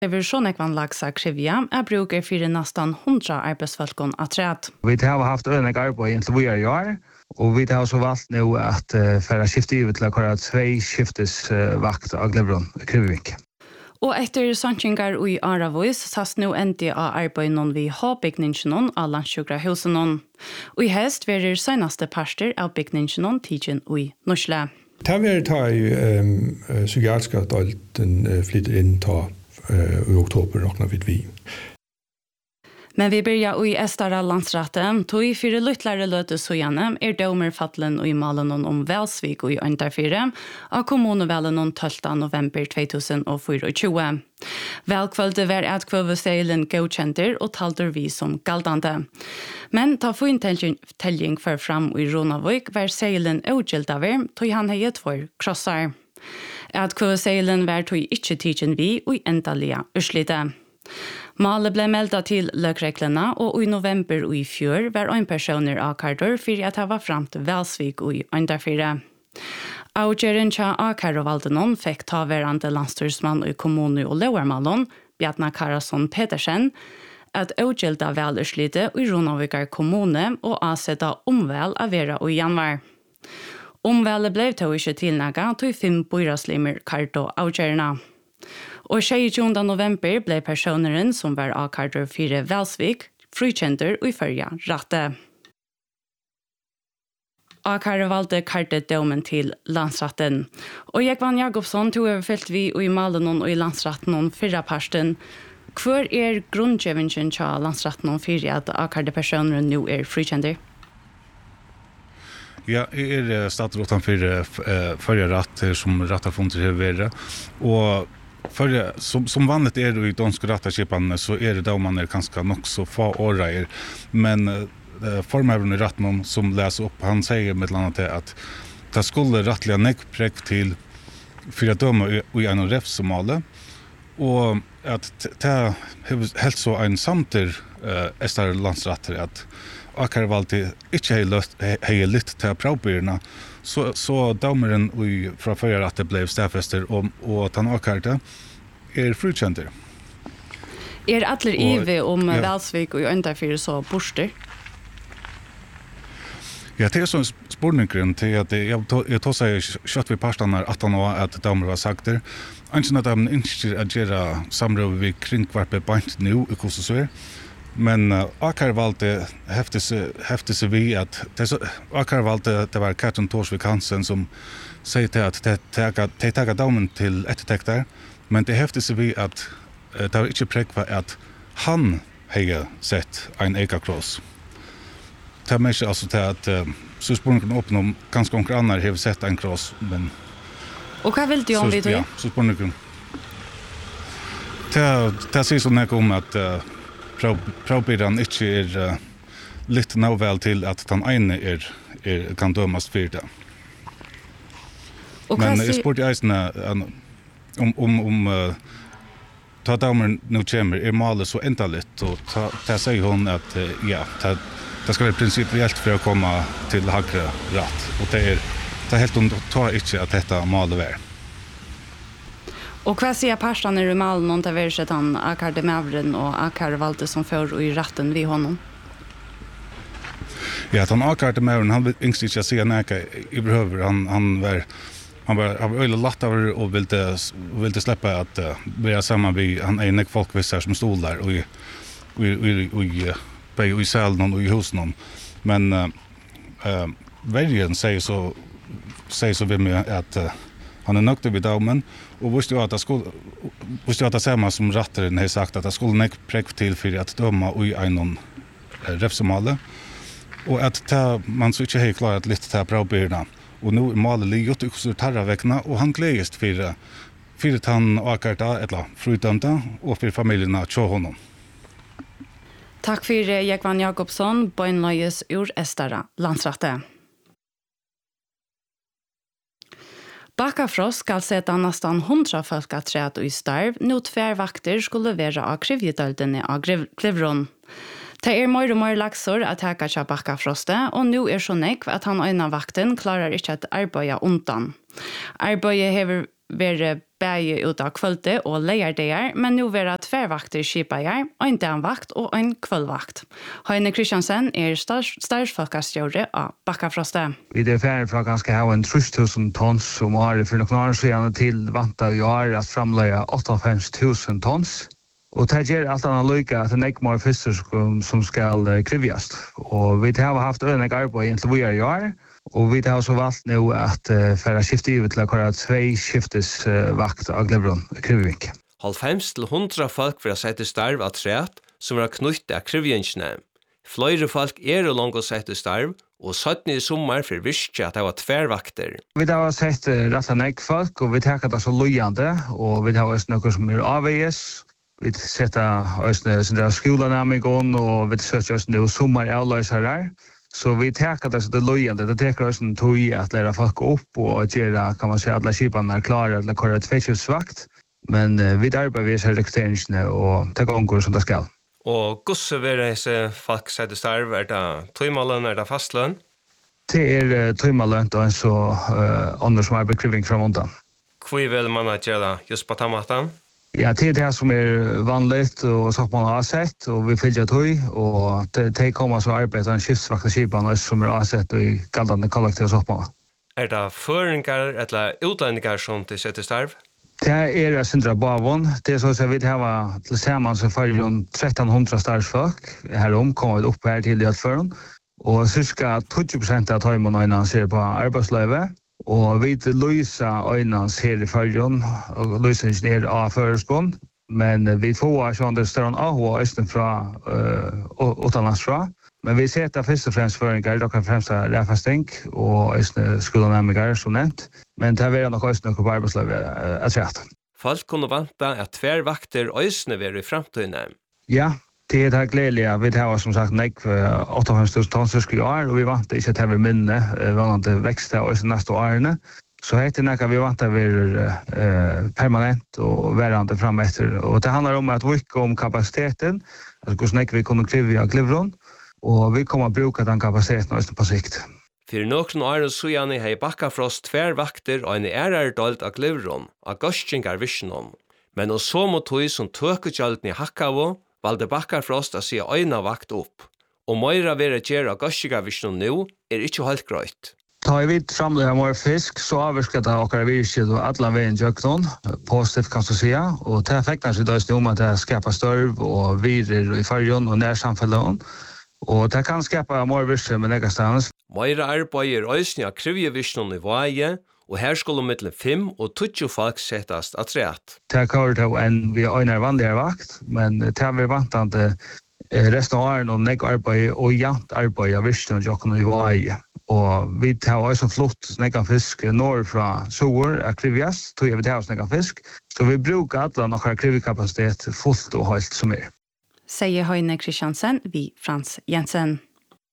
Över Sjönekvan lagsa krivja är brukar för nästan 100 arbetsfolkon att träd. Vi har haft önek arbete intill vi i år, och vi har så valt nu att föra skifta över till att köra 2 skiftesvakt av Glevron Krivik. Og etter sannsyngar i Aravois sast nu endi av arbeid noen vi har byggningen av landsjukkerhusen. Og i hest verer senaste parster av byggningen tidsen i Norsle. Det vil ta i psykiatrisk avdelingen flyttet inn i oktober nok vi. Men vi börjar i Estara landsratten, tog i 4 lyttlare løte søgjane domerfattelen i malen om Velsvik og i Øntarfire av kommunevalen 12. november 2024. Velkvölde var at kvøveseilen godkjenter og talder vi som galdande. Men ta få telling for fram i Ronavik var seilen ogildaver, tog han hei 2 krossar. At kvøveseilen var tog ikkje tidsen vi og i endalige urslite. Malet ble meldet til løkreglene, og i november og i fjør var en personer avkarter for at han var frem til Velsvik og i Øndarfire. Avgjøren til avkartervalden fikk taverande landstyrsmann i kommune og Lauermalon, Bjarna Karasson Petersen, at avgjølda velurslite i Ronavikar kommune og avsette omvel av vera og januar. Omvelet ble til ikke tilnægget til 5 byraslimer karto avgjørende. Og 22. november ble personeren som var avkarter 4 Velsvik frikjenter og i førja ratte. Avkarter valgte kartet domen til landsratten. Og Jekvan Jakobsson tog overfylt vi og i malen og i landsratten om 4 parsten. Hvor grundgjøvingen til landsratten om 4 at avkarter personeren nå frikjenter? Ja, statsråd utanför förra ratt som rattafunter hever och för som vanligt i danska rattaskipan så det då man ganska nog så få år men formaren i ratten som läser upp han säger med annat att det skulle rättliga neckpräck till för att döma i en rättsmål och att det helt så en samter estar landsrätter att akar valde inte hej lite till provbyrna så domaren från förra att det blev stäffester och att han akarte frukänter. Alla ive om Velsvik och Øntarfire så borster? Ja, det så spårningen till att jag tar sig kött vid parstarna att han har att domaren har sagt det. Ansen att de inte att göra samråd vid kringkvarpet bant nu i Kosovo. Men akar valde häfte sig vi att akar valde det var Katrin Torsvik Hansen som säger till att det tagar domen till eftertäckter men det häfte sig vi att det var inte präkva att han hade sett en ekakross. Det är mer alltså till att så spårningen upp om ganska många andra har sett en kross men och vad vill du om vi då? Ja, så spårningen det säger så mycket om att provbyran inte lite nåväl till att den ene kan dömas för det. Men jag spurte eisne om ta damer nu kommer malet så endaligt och ta säger hon att ja, det ska vara principiellt för att komma till högre rätt och det är helt ta inte att detta malet är. Och vad säger parstarna i malen någon där verset han akar mavren och akar valde som för i ratten vid honom? Ja, han akar mavren han vill inte säga näka i behöver han var öle latt över och ville släppa att börja samman vi han är en folkvissar som stod där och i salen och i husen men värjen säger så vi med att han är nöjd vid domen och visste att det samma som rattaren har sagt att det skulle näck präck till för att döma i en rättsmål och att man så inte har klarat lite till provbyrna och nu målet ligger också tarra veckorna och han glädjest för att han akarta eller frutdömda och för familjerna till honom. Tack för Jekvan Jakobsson, Bøynløyes ur Estara landsratte. Bakkafrost skal sette nesten 100 folk at træt og i starv, nå 2 vakter skulle være av krivjedøldene av Glevron. Det mer og mer laksor at heka kja Bakkafrostet, og nå så nekv at han øyne vakten klarer ikke at arbeide undan. Arbeidet hever vært bæge ut av kvölde og leierdegar, men nu vera tvärvakter skipajar, en damvakt og en kvöldvakt. Heine Kristiansen starfolkastjåre av Bakkafroste. Vi er ferdig fra ganske ha en 3000 tons som har for noen år siden til vant av i år at framløye 85 000 tons. Og det gjør alt annet lykke at det er ikke mer fisker som skal krivjast. Og vi har haft øyne arbeid inntil vi er i år, og vi har så valgt nå at for å skifte ut til å køre 2 skiftes vakt av Glevron krivvink. 50-100 folk vil ha sett i starv av træt som er knyttet av krivvinkene. Flere folk og langt sett i starv, og 17 i sommer for virkelig at det var 2 vakter. Vi har sett rett og slett folk, og vi tar det så løyende, og vi har også noe som avveges. Vi setter også skolenamingen, og vi søker også noe sommeravløsere her. Så vi tar det så det løyende. Det tar også en tog at lære folk opp, og gjøre, kan man si, alle skipene er klare til å køre 2 skiftsvakt. Men vi arbeider ved disse rekrutteringene, og det går som det skal. Og hvordan vil disse folk sette starv? Er det tøymalønn, er det fastlønn? Det er tøymalønn, og så andre som arbeider kriving fra måneden. Hvor vil man gjøre just på tamaten? Ja, det er det som er vanligt, og så man har sett, og vi fylger tøy, og det kommer så arbeider en skiftsvakteskipene som er sett i galdende kollektiv og så. Er det føringer eller utlendinger som til setter starv? Det er Sindra Bavon. Det er så at vi har til sammen så for 1300 startsfolk her kommer vi opp her til i Altføren. Og cirka 20% av tøymene ser på arbeidsløyve. Og vi løser øynene her i Førjøen, og løser ikke ned av føreskånd. Men vi får sånn det større AHO østen fra utenlands fra. Men vi ser det først og fremst føringer, dere fremst av ræfasting og skolenamiker som nevnt. Men det er nok også noe på arbeidsløyve. Folk kunne vente at 2 vakter øsene vil i fremtiden. Ja, det er det gledelige. Vi har som sagt 85 000 tons i år, og vi vant ikke til å minne vanlige vekst av øsene neste årene. Så heter det vi vant til å være permanent og værende frem etter. Og det handler om at vi ikke om kapasiteten, altså hvordan vi kunne krive av Glevron, og vi kommer å bruke den kapasiteten også på sikt. For noen år siden har Bakkafrost 2 vakter og en dølt av Glevron, av Gostingar Visjonen. Men og så mot tog som tøkutgjalden i Hakkavo, valgte Bakkafrost å si øyne vakt opp. Og mer vil gjøre av Gostingar Visjonen nå ikke helt grøyt. Da vi framleger mer fisk, så avvirker det akkurat virket og alle veien jøkken, positivt kan du si, og det effekter seg da om at det skaper størv og virer i fargen og nærsamfunnet. Og det kan skapa mer virke med negastans. Meira arbeider øysene av krivjevisjonen i Vaje, og her skulle mellom 5 og 20 folk settast av træt. Det kommer til enn vi øyner vanligere vakt, men det har vi vantende resten av åren og negg arbeid og jant arbeid av virksomheten jokken i Vaje. Og vi tar også flott snegget fisk nord fra Soer av krivjas, tog vi tar snegget fisk, så vi bruker alle noen krivjekapasitet fullt og helt som Sier Heine Kristiansen vi Frans Jensen.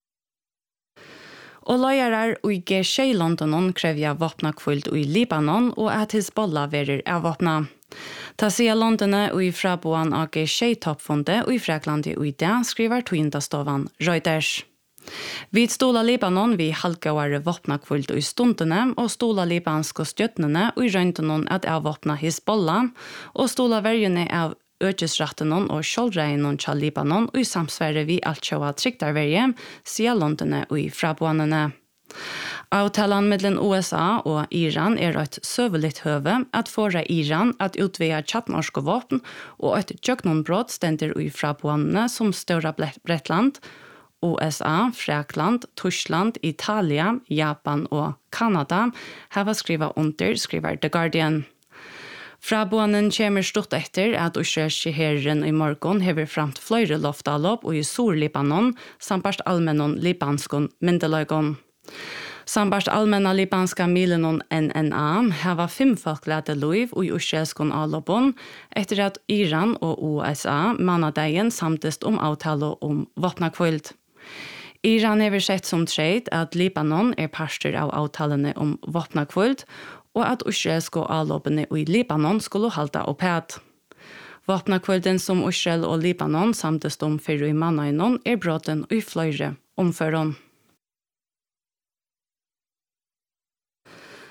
Og løyerar og G6 Londonon krevja våpnakvult i Libanon og at Hezbollah verer avvåpna. Ta sier Londonet og i fraboan av G6 toppfundet og i Fraklandet og i det skriver tøyendastovan Reuters. Vi stola Libanon vi halkavare våpnakvult i stundene og stola libanske støttene og i røyntonon at avvåpna Hezbollah og stola verjene av økesrattenon og kjoldregnon til Libanon og i samsverre vi alt sjåa tryktarverje, sier Londone og i fraboanene. Avtalen mellom USA og Iran et søvelig høve at fåre Iran at utvea tjattnorske våpen og et tjøknonbrott stender i fraboanene som Stora Bretland, USA, Frakland, Tyskland, Italia, Japan og Kanada har skrivet under, skriver The Guardian. Fraboanen kommer stort etter at Israelske herren i morgen hever framt flere loftallopp og i Sur-Libanon, samt allmennon libanskon myndeløygon. Samt allmenna libanska milenon NNA hava 5 folk lade loiv og i Israelskon alloppon etter at Iran og USA manadagen samtest avtale om våpnakvult. Iran hever sett som trade at Libanon parster av avtalene om våpnakvult, og at israelske avloppene i Libanon skulle halda opphett. Våpnakvulten som Israel og Libanon samtest for i mannøynon bråten i flere omføren.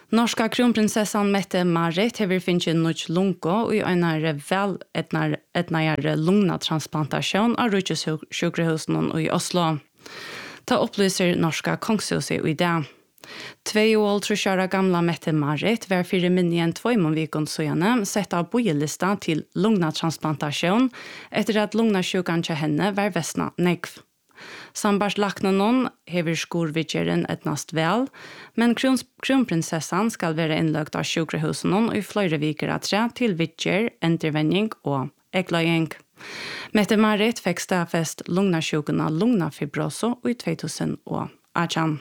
Norska kronprinsessan Mette Marit hever finnet noe lungo og en vel etnare lungnatransplantasjon av Rujus-sjukrehusen i Oslo. Ta opplyser norska kongshuset i dag. 2 år gamla Mette Marit var 4 minjen 2 månvikon søjane sett av bojelista til lungnatransplantasjon etter at lungnasjukan til henne var vestna negv. Sambars lakna nån hever skorvidgjeren etnast vel, men kronprinsessan skal være innløgt av sjukrehusen og i flere viker atre til vidgjer, intervenning og egløying. Mette Marit fikk stafest lungnasjuken av lugnafibroso i 2018.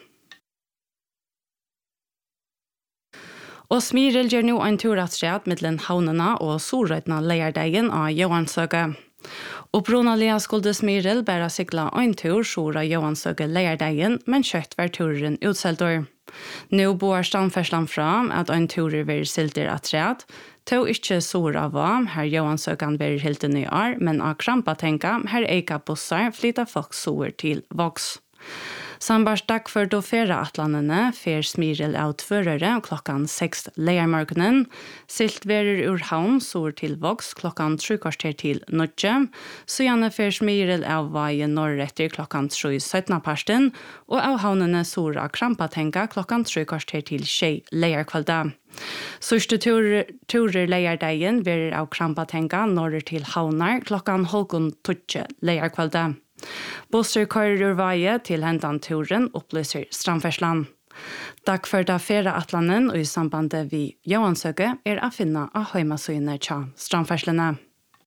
Og Smiril gjør nå en turatsjad mellom havnene og solrøytene leierdegen av Johansøke. Opprunaliga skulle Smiril bæra sigla en tur sora Johansøke leierdegen, men kjøtt var turen utseltor. Nå boar stamferslan fram at en turer vil silter atreat, to ikke sora var, her Johansøkan vil hilden i år, men av krampatenka, her eika bussar flytta folk soer til voks. Sambars dag for då færa atlandene fer Smiril av tvørere klokkan 6 leiermorgenen, silt verer ur havn sår til voks klokkan 3 til nødje, så gjerne fer Smiril av veien norretter klokkan 3:17 parsten, og av havnene sår av krampatenka klokkan 3 til 6 leierkvalda. Sørste turer leierdegen verer av krampatenka norrer til havnar klokkan 12:20 leierkvalda. Busser kører ur veie til hendan turen opplyser Strandfersland. Takk for da færa atlanen og i sambandet vi Johansøke å finne av heimasøyene tja Strandferslene.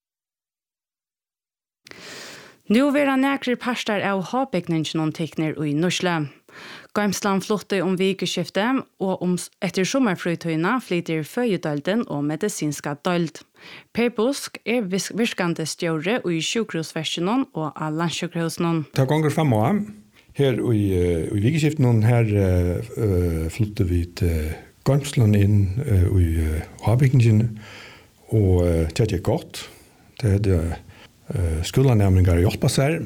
Nå vil han nekre parster av havbygningen og tekner i Norsle. Gamsland flotte vikeskiftet, og etter sommerflytøyene flyter føjedølden og medisinska døld. Per Busk virkende stjåre i sjukrosversjonen og av landsjukrosen. Ta ganger fremover. Her i vikeskiftet her flytter vi til Gamsland inn i havbygningen, og det er godt. Det er skolenærmninger hjelper seg,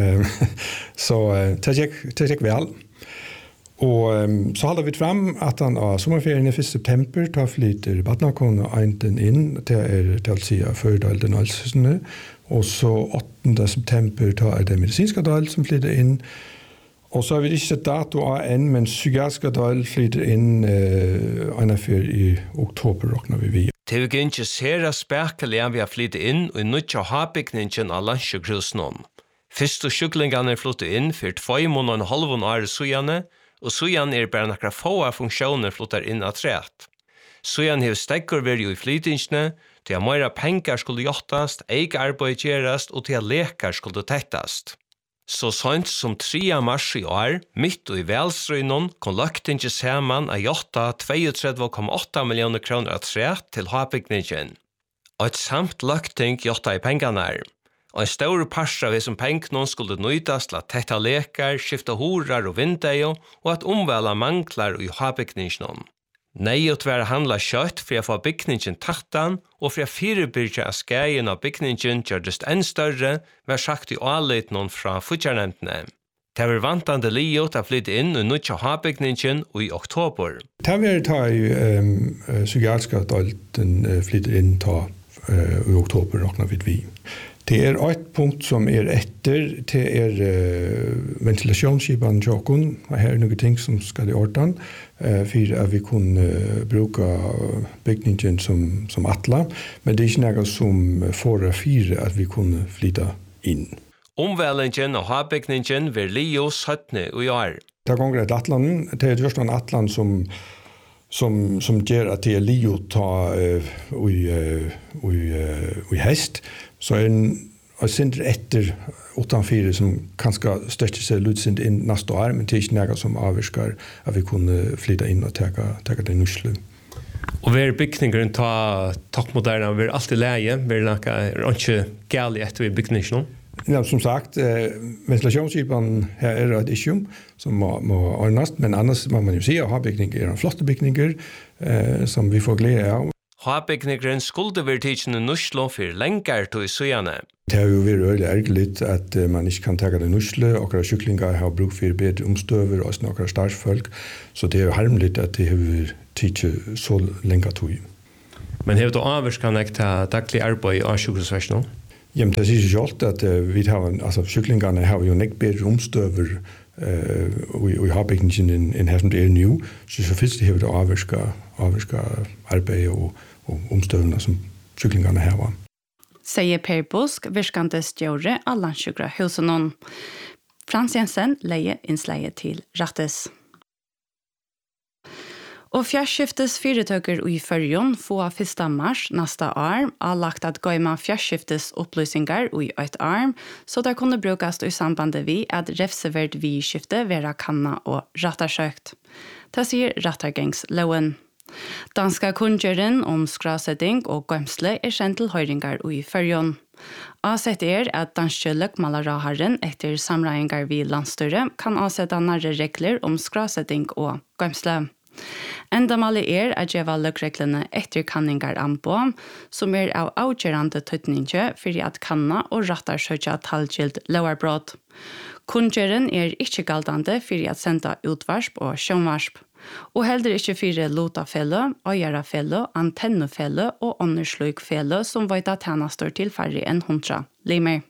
så det er vel. Og så holder vi frem at han av sommerferien i 1. september tar flyter badnakon og einten inn, det vil si førdalden alsene, og så 8. september tar det medisinska dal som flyter inn, og så har vi ikke sett dato av en, men psykiatriska dal flyter inn einafer i oktober råkner vi. Det vil ikke sere spekelig vi har flyttet inn og nødja havbygningen av landsjukhusen. Første sjuklingene flyttet inn for 2,5 år sujane, og sujan bare nakra få av funksjoner flyttar inn av træt. Sujan hev steggur veri i flytingene, til at meira pengar skulle jottast, eik arbeid gjerast og til at lekar skulle tettast. Så sant som 3. mars i år, mitt og i velstrøynon, kon løgtinge saman av jotta 32,8 millioner kroner av træt til havbygningen. Og et samt løgting jotta i pengarna. Og en stor parst av som pengene skulle nøytas til at tetta lekar, skifta horar og vindeio, og at omvæla manglar i havbygningen. Nei å tvære handla kjøtt for å få bygningen tattan, og for å fyrebyrja av skægen av bygningen gjørdes enn større, var sagt i avleitnon fra futjarnemtene. Det var vantande liot å flytte inn i nødja havbygningen i oktober. Det var ta i psykiatriska dalten flytter inn i oktober råkner vi. Det ett punkt som etter, det ventilationsskipan tjokken, og her noen ting som skal i ordan, for at vi kunne bruke bygningen som atla, men det ikke noe som får 4 at vi kunne flytta inn. Omvælingen og havbygningen vil Leo 17 i år. Det ganger et atlan, det først en atlan som gjør at det Leo ta i hest, så og sindre etter 8-4 som kanskje største seg lutsindt inn neste år, men det ikke noe som avvirker at vi kunne flytta inn og teka det nusle. Og hver bygningen ta toppmoderne, vi alltid leie, vi ikke gale etter vi bygningen? Ja, som sagt, ventilationsskipan her et issue som må ordnast, men annars må man jo si at havbygninger en flotte bygninger som vi får glede av. Havbygningen skulle være tidsen nuslo for lengar til søjane. Det har jo vært veldig ergerlig at man ikke kan ta det nusle, og sjuklingar har bruk for bedre omstøver og noen startsfolk, så det er jo harmelig at det har tid så länge tog. Men har du avvarskan ekta daglig arbeid av sjukhusversjonen? Jamen, det sier jo alt at vi har, altså, kyklingerne har jo ikke bedre romstøver i havbækken enn her som det nu, så finnes det her å avvarska arbeid og omstøvene som kyklingerne her var. Sier Per Busk, virkende stjåre av Landssjukhusen. Frans Jensen leier innsleie til Rattes. Og fjärrskiftes fyretøker i Førjon få 1. mars neste år har lagt at gøyma fjärrskiftes opplysningar i et år, så det kunne brukes i sambandet vi at refseverd vi-skifte være kanna og rattarsøkt. Det sier rattargengsloven. Danska kunngjøren om skrasetting og gømsle kjent til høyringar i Førjon. Avsett at danske løkmalaraharen etter samreiningar vi landstyre kan avsette nærre regler om skrasetting og gømsle. Endamålet at gjeva løkreglene etter kanningar anpå, som av avgjørende tøtninge for at kanna og rattar søkja talgild lovarbrott. Kunngjøren ikke galdande for at senda utvarsp og sjønvarsp, og heller ikke for lotafelle, øyarafelle, antennefelle og underslugfelle som veita tjenester til færre enn 100 limer.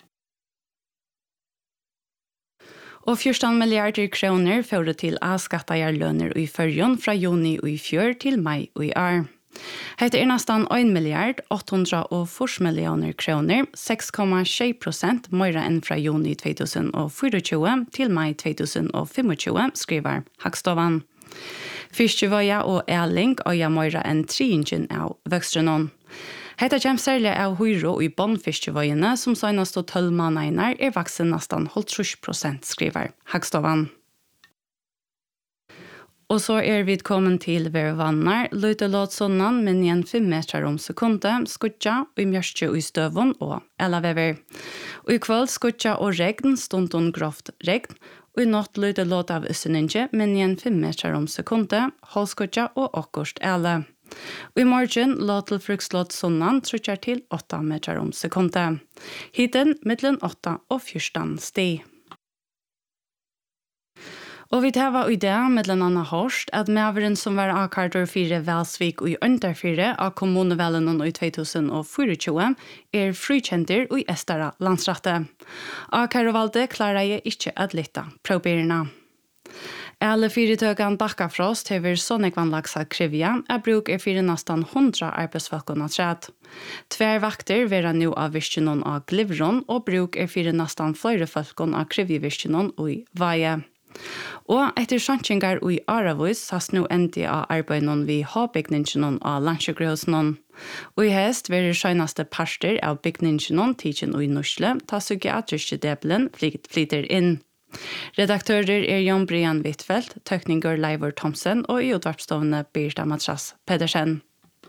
Og 14 milliarder kroner fører til avskattajarlønner i Førjon fra juni i fjør til mai i år. Hette nesten 1 milliard 840 millioner kroner, 6,6% mer enn fra juni 2024 til mai 2025, skriver Hagstovan. Fiskevøya og Erling øya mer enn 3 av vøkstrenon. Hetta kommer særlig av høyre i båndfiskevøyene, som senest 12 måneder vaksen nesten 30%, skriver Hagstovan. Og så vi kommet til værvannar, løyte låt sånn, men igjen 5 meter om sekundet, skutja og mjørstje og støvun og elavever. Og i kveld skutja og regn, stundun grovt regn, og i natt løyte låt av øsseninje, men igjen 5 meter om sekundet, holdskutja og okkurst ele. Og i morgen låt til frukslåt sånn, trutjar til 8 meter om sekundet. Hiten mellom 8 og 14 sti. Og vi tar i det med den andre hørst at medveren som var akkarter 4 Velsvik og i underfire av kommunevelen i 2024 frikjenter i Estara landsrette. Akkarer valgte klarer jeg ikke at lytte proberene. Alle fyretøkene Bakkafrost har sånnekvannlagsa krivja, bruk for nesten 100 arbeidsfolkene trett. 2 vakter være nå av virkjenen av Glivron, og bruk for nesten flere folkene av krivjevirkjenen i Vaje. Og etter sjankingar i Aravus has nå endi av arbeidene vi har bygningen av Landssjukhusen. Og i hest vil skjøneste parster av bygningen tidsen i Norsle ta psykiatriske debelen flyter inn. Redaktører Jon Brian Wittfeldt, tekniker Leivor Thomsen og i utvarpsstående Birta Matras Pedersen.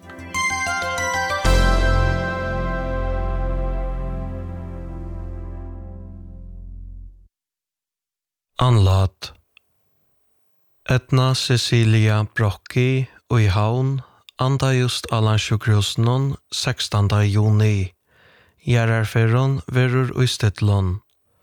Anlat Edna Cecilia Brocki og i havn anda just Landssjukhusen 16. juni. Gjerarferron verur Øystetlån.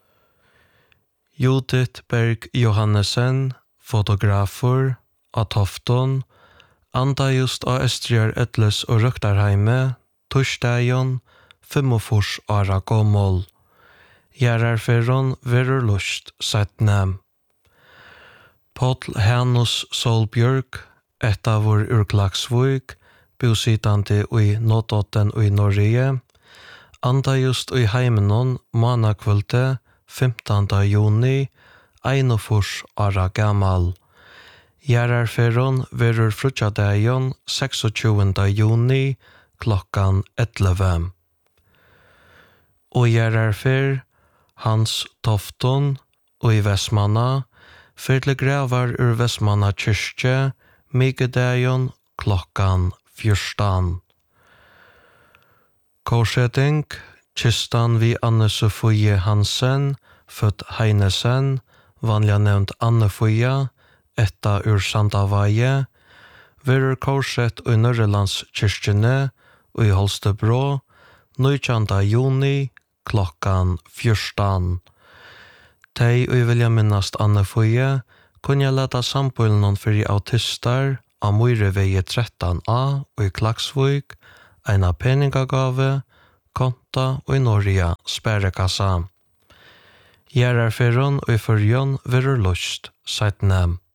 Judith Berg Johannesen, fotografer av Tofton, anda just av Østrier Edles og Røktarheime, torsdagen 45 åra gammel. Gjerarferron verur lust setne. Paul Hanus Solbjørk, etavur ur Klaksvøk, bositande i Notodden og i Norge, anda just i heimenon manakvølte 15. juni, 41 åra gammal. Gjerarferron verur frutjadagen 26. juni, klokkan 11. Og gjerarfer Hans Tofton og i Vestmanna, fyrle gravar ur Vestmanna kyrkje, migdagen klokkan 14. Korsetting, kistan vi Anne-Sofie Hansen, født Heinesen, vanliga nevnt Anne-Foia, etta ur Sandavaje, verur korset i Norrlandskyrkjene og i Holstebro, 19. juni, klokkan 14. Tei og vilja minnast Anne-Foie kunne leta sambøylen for autistar av Møyrevei 13A og i Klaksvøk, en av peningagave, konta og i Norge sperrekassa. Gjerarferon og i Førjon verur lust, seit nem.